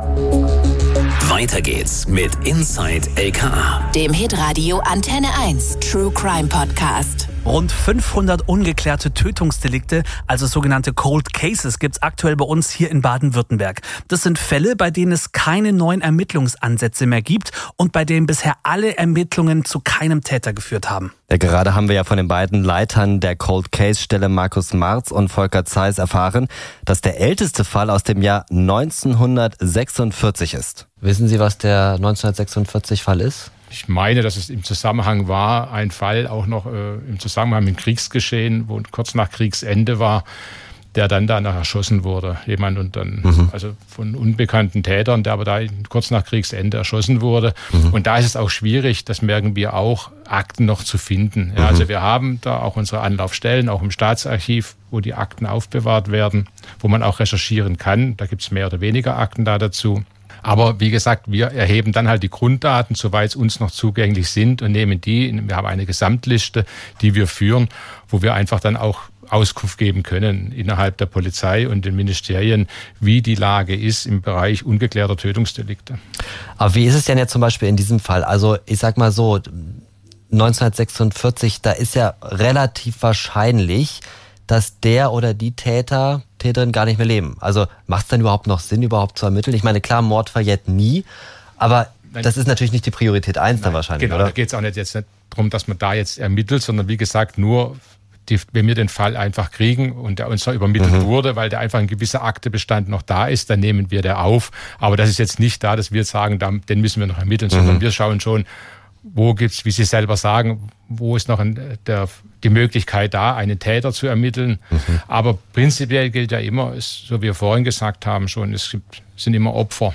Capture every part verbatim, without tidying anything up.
Weiter geht's mit Inside L K A, dem Hitradio Antenne eins True Crime Podcast. Rund fünfhundert ungeklärte Tötungsdelikte, also sogenannte Cold Cases, gibt's aktuell bei uns hier in Baden-Württemberg. Das sind Fälle, bei denen es keine neuen Ermittlungsansätze mehr gibt und bei denen bisher alle Ermittlungen zu keinem Täter geführt haben. Ja, gerade haben wir ja von den beiden Leitern der Cold Case-Stelle Markus Marz und Volker Zeiss erfahren, dass der älteste Fall aus dem Jahr neunzehnhundertsechsundvierzig ist. Wissen Sie, was der neunzehnhundertsechsundvierzig Fall ist? Ich meine, dass es im Zusammenhang war, ein Fall auch noch äh, im Zusammenhang mit Kriegsgeschehen, wo kurz nach Kriegsende war, der dann danach erschossen wurde. Jemand und dann, mhm. also von unbekannten Tätern, der aber da kurz nach Kriegsende erschossen wurde. Mhm. Und da ist es auch schwierig, das merken wir auch, Akten noch zu finden. Ja, mhm. Also wir haben da auch unsere Anlaufstellen, auch im Staatsarchiv, wo die Akten aufbewahrt werden, wo man auch recherchieren kann. Da gibt es mehr oder weniger Akten da dazu. Aber wie gesagt, wir erheben dann halt die Grunddaten, soweit es uns noch zugänglich sind, und nehmen die. Wir haben eine Gesamtliste, die wir führen, wo wir einfach dann auch Auskunft geben können innerhalb der Polizei und den Ministerien, wie die Lage ist im Bereich ungeklärter Tötungsdelikte. Aber wie ist es denn jetzt zum Beispiel in diesem Fall? Also ich sag mal so, neunzehnhundertsechsundvierzig, da ist ja relativ wahrscheinlich, dass der oder die Täter, Täterin gar nicht mehr leben. Also macht es dann überhaupt noch Sinn, überhaupt zu ermitteln? Ich meine, klar, Mord verjährt nie, aber Nein. das ist natürlich nicht die Priorität eins dann wahrscheinlich, genau, oder? Da geht es auch nicht jetzt nicht darum, dass man da jetzt ermittelt, sondern wie gesagt, nur die, wenn wir den Fall einfach kriegen und der uns noch übermittelt mhm. wurde, weil der einfach ein gewisser Aktebestand noch da ist, dann nehmen wir der auf. Aber das ist jetzt nicht da, dass wir sagen, den müssen wir noch ermitteln, mhm. sondern wir schauen schon, wo gibt's, wie Sie selber sagen, wo ist noch ein, der, die Möglichkeit da, einen Täter zu ermitteln. Mhm. Aber prinzipiell gilt ja immer, es, so wie wir vorhin gesagt haben schon, es gibt, sind immer Opfer.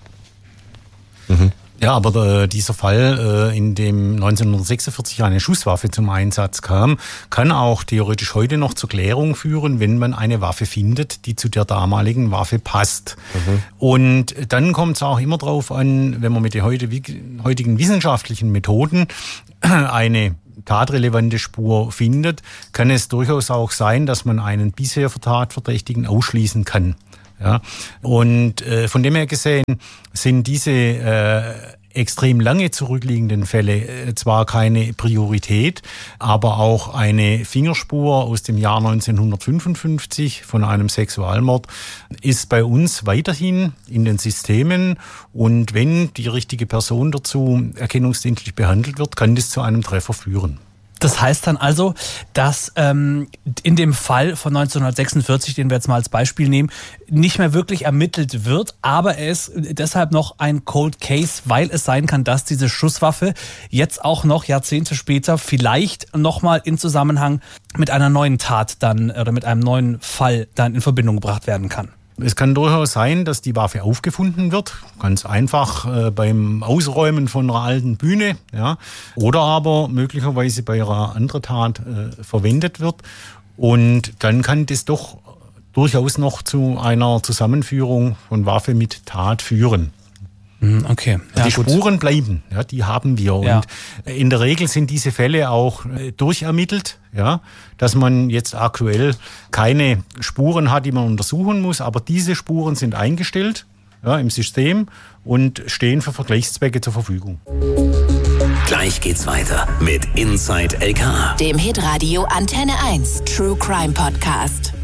Mhm. Ja, aber äh, dieser Fall, äh, in dem neunzehnhundertsechsundvierzig eine Schusswaffe zum Einsatz kam, kann auch theoretisch heute noch zur Klärung führen, wenn man eine Waffe findet, die zu der damaligen Waffe passt. Mhm. Und dann kommt es auch immer drauf an, wenn man mit den heute, heutigen wissenschaftlichen Methoden eine tatrelevante Spur findet, kann es durchaus auch sein, dass man einen bisher Tatverdächtigen ausschließen kann. Ja, und äh, von dem her gesehen sind diese äh, extrem lange zurückliegenden Fälle äh, zwar keine Priorität, aber auch eine Fingerspur aus dem Jahr neunzehnhundertfünfundfünfzig von einem Sexualmord ist bei uns weiterhin in den Systemen, und wenn die richtige Person dazu erkennungsdienstlich behandelt wird, kann das zu einem Treffer führen. Das heißt dann also, dass ähm, in dem Fall von neunzehnhundertsechsundvierzig, den wir jetzt mal als Beispiel nehmen, nicht mehr wirklich ermittelt wird, aber er ist deshalb noch ein Cold Case, weil es sein kann, dass diese Schusswaffe jetzt auch noch Jahrzehnte später vielleicht nochmal in Zusammenhang mit einer neuen Tat dann oder mit einem neuen Fall dann in Verbindung gebracht werden kann. Es kann durchaus sein, dass die Waffe aufgefunden wird, ganz einfach äh, beim Ausräumen von einer alten Bühne, ja, oder aber möglicherweise bei einer anderen Tat äh, verwendet wird. Und dann kann das doch durchaus noch zu einer Zusammenführung von Waffe mit Tat führen. Okay. Ja, die gut. Spuren bleiben, ja, die haben wir. Ja. Und in der Regel sind diese Fälle auch äh, durchermittelt, ja, dass man jetzt aktuell keine Spuren hat, die man untersuchen muss, aber diese Spuren sind eingestellt, ja, im System und stehen für Vergleichszwecke zur Verfügung. Gleich geht's weiter mit Inside L K A, dem Hitradio Antenne eins True Crime Podcast.